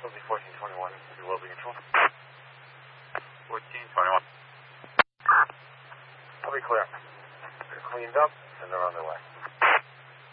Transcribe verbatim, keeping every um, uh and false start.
Will be fourteen twenty-one. Will be low control. fourteen twenty-one. I'll be clear. They're cleaned up and they're on their way.